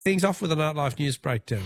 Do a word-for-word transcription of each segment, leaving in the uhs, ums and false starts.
Things off with a Nightlife News Breakdown.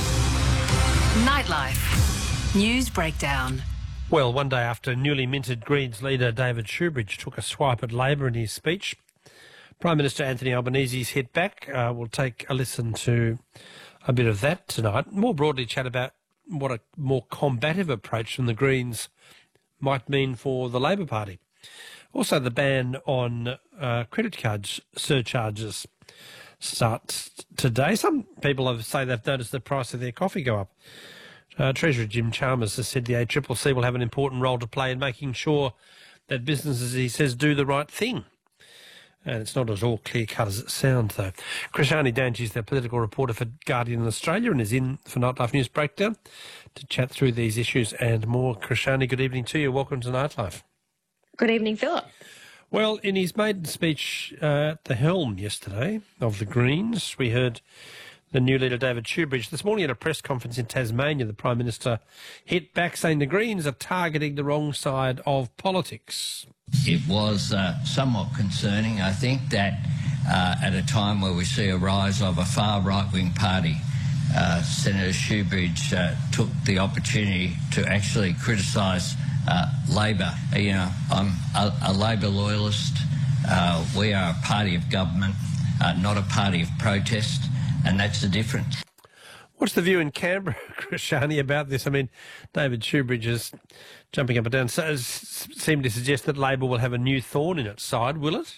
Nightlife News Breakdown. Well, one day after newly minted Greens leader David Shoebridge took a swipe at Labor in his speech, Prime Minister Anthony Albanese's hit back. Uh, we'll take a listen to a bit of that tonight. More broadly, chat about what a more combative approach from the Greens might mean for the Labor Party. Also, the ban on uh, credit card surcharges starts today. Some people have say they've noticed the price of their coffee go up. Uh, Treasurer Jim Chalmers has said the A C C C will have an important role to play in making sure that businesses, he says, do the right thing. And it's not at all clear-cut as it sounds, though. Krishani Danji is the political reporter for Guardian in Australia and is in for Nightlife News Breakdown to chat through these issues and more. Krishani, good evening to you. Welcome to Nightlife. Good evening, Philip. Well, in his maiden speech uh, at the helm yesterday of the Greens, we heard the new leader, David Shoebridge. This morning at a press conference in Tasmania, the Prime Minister hit back saying the Greens are targeting the wrong side of politics. It was uh, somewhat concerning, I think, that uh, at a time where we see a rise of a far right-wing party, uh, Senator Shoebridge uh, took the opportunity to actually criticise uh, Labor. You know, I'm a, a Labor loyalist. Uh, we are a party of government, uh, not a party of protest, and that's the difference. What's the view in Canberra, Krishani, about this? I mean, David Shoebridge is jumping up and down, so seem to suggest that Labor will have a new thorn in its side, will it?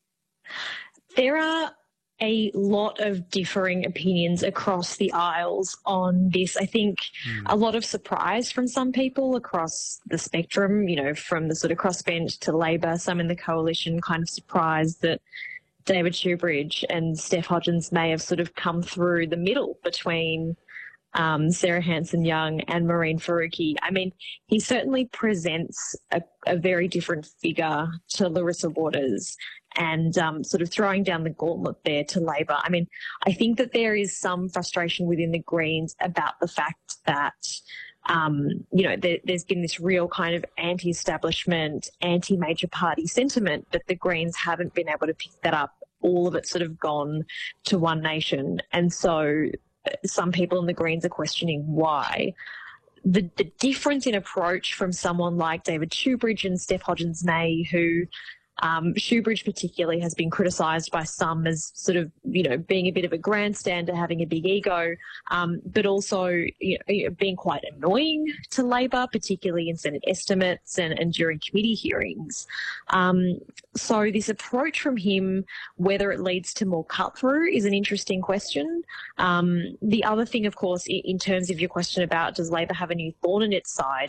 There are a lot of differing opinions across the aisles on this. I think mm. a lot of surprise from some people across the spectrum, you know, from the sort of crossbench to Labor, some in the coalition kind of surprised that David Shoebridge and Steph Hodgins may have sort of come through the middle between um, Sarah Hanson-Young and Maureen Faruqi. I mean, he certainly presents a, a very different figure to Larissa Waters and um, sort of throwing down the gauntlet there to Labor. I mean, I think that there is some frustration within the Greens about the fact that Um, you know, there, there's been this real kind of anti-establishment, anti-major party sentiment, but the Greens haven't been able to pick that up. All of it's sort of gone to One Nation. And so some people in the Greens are questioning why. The, the difference in approach from someone like David Shoebridge and Steph Hodgins-May, who Um, Shoebridge particularly has been criticised by some as sort of, you know, being a bit of a grandstander, having a big ego, um, but also you know, being quite annoying to Labor, particularly in Senate estimates and, and during committee hearings. Um, so this approach from him, whether it leads to more cut-through, is an interesting question. Um, the other thing, of course, in terms of your question about does Labor have a new thorn in its side,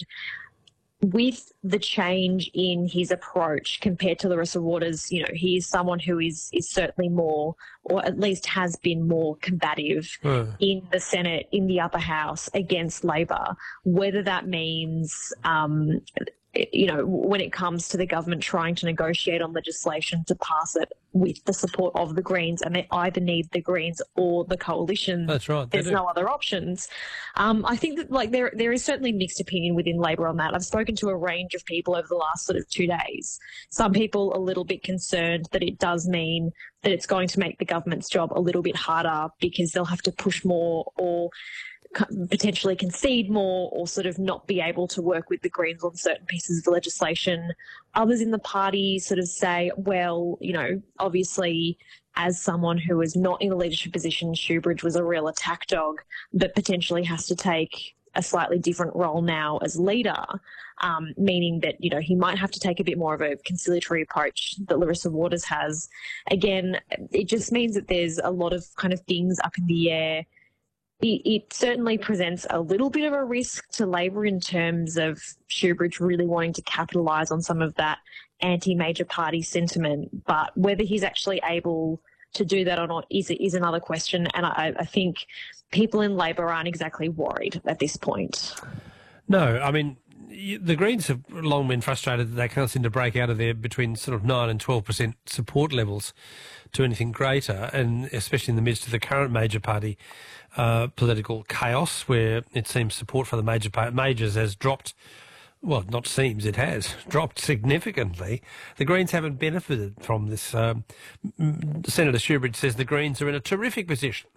with the change in his approach compared to Larissa Waters, you know, he is someone who is is certainly more, or at least has been more combative uh. in the Senate, in the upper house against Labor. Whether that means, um, you know, when it comes to the government trying to negotiate on legislation to pass it with the support of the Greens, and they either need the Greens or the coalition. That's right. There's no other options. Um, I think that like there there is certainly mixed opinion within Labor on that. I've spoken to a range of people over the last sort of two days. Some people a little bit concerned that it does mean that it's going to make the government's job a little bit harder because they'll have to push more or potentially concede more or sort of not be able to work with the Greens on certain pieces of the legislation. Others in the party sort of say, well, you know, obviously as someone who is not in a leadership position, Shoebridge was a real attack dog that potentially has to take a slightly different role now as leader, um, meaning that, you know, he might have to take a bit more of a conciliatory approach that Larissa Waters has. Again, it just means that there's a lot of kind of things up in the air. It certainly presents a little bit of a risk to Labor in terms of Shoebridge really wanting to capitalise on some of that anti-major party sentiment. But whether he's actually able to do that or not is, is another question. And I, I think people in Labor aren't exactly worried at this point. No, I mean, the Greens have long been frustrated that they can't seem to break out of there between sort of nine and twelve percent support levels to anything greater, and especially in the midst of the current major party uh, political chaos, where it seems support for the major pa- majors has dropped. Well, not seems, it has dropped significantly. The Greens haven't benefited from this. Um, Senator Shoebridge says the Greens are in a terrific position